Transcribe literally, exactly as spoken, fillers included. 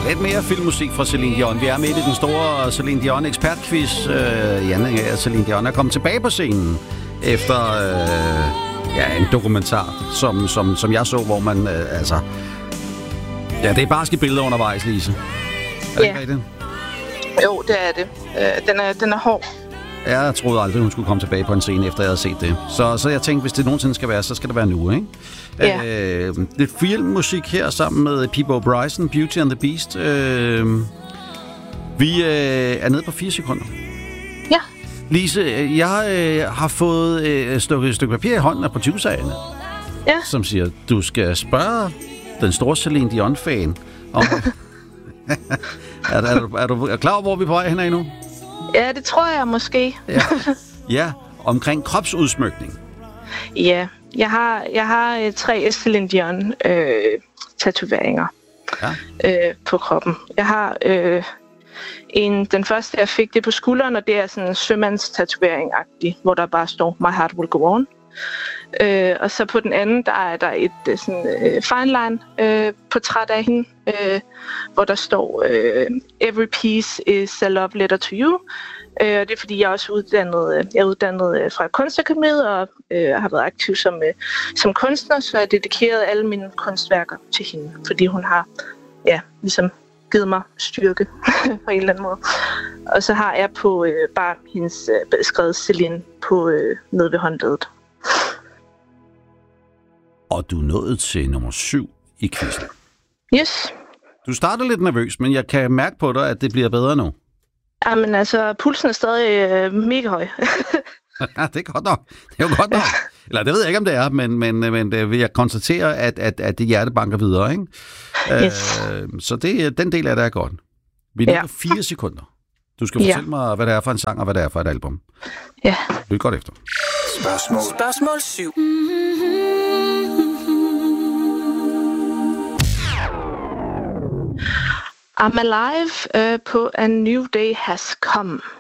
Lidt mere filmmusik fra Celine Dion. Vi er midt i den store Celine Dion ekspertquiz. Øh, Janne, ja, Celine Dion er kommet tilbage på scenen efter øh, ja, en dokumentar, som, som, som jeg så, hvor man øh, altså... Ja, det er barske billeder undervejs, Lise. Er det ja. ikke det? Jo, det er det. Øh, den, er, den er hård. Jeg troede aldrig, hun skulle komme tilbage på en scene, efter jeg havde set det. Så, så jeg tænkte, hvis det nogensinde skal være, så skal det være nu, ikke? Ja. Øh, lidt filmmusik her sammen med Peabo Bryson, Beauty and the Beast. Øh, vi øh, er nede på fire sekunder. Ja. Lise, jeg øh, har fået øh, et stykke, stykke papir i hånden af produceren, Ja. som siger, du skal spørge den store Celine Dion-fan om... er, er, du, er du klar over, hvor vi er på vej hen af nu? Ja, det tror jeg måske. Ja, ja, omkring kropsudsmykning. Ja, jeg har, jeg har øh, tre Celine Dion øh, tatoveringer Ja. øh, på kroppen. Jeg har øh, en, den første, jeg fik, det på skulderen, og det er sådan en sømandstatovering-agtig, hvor der bare står, My heart will go on. Øh, og så på den anden, der er der et øh, sådan øh, fine line øh, portræt af hende, øh, hvor der står øh, Every piece is a love letter to you. Øh, og det er fordi, jeg er også uddannet, øh, jeg er uddannet øh, fra Kunstakademiet og øh, har været aktiv som, øh, som kunstner, så jeg har dedikeret alle mine kunstværker til hende, fordi hun har ja, ligesom givet mig styrke på en eller anden måde. Og så har jeg på øh, bare hendes øh, skrevet Celine på øh, nede ved håndledet. Og du er nået til nummer syv i quizzen. Yes. Du starter lidt nervøs, men jeg kan mærke på dig, at det bliver bedre nu. Jamen altså, pulsen er stadig øh, mega høj. Ja, det er godt nok. Det er jo godt nok. Eller det ved jeg ikke, om det er, men, men, men det vil jeg konstatere, at, at, at det hjerte banker videre, ikke? Yes. Øh, så det, den del af det er godt. Vi er Ja. på fire sekunder. Du skal Ja. fortælle mig, hvad det er for en sang, og hvad det er for et album. Ja. Lyt godt efter. Spørgsmål. Spørgsmål syv. I'm alive uh, på A New Day Has Come.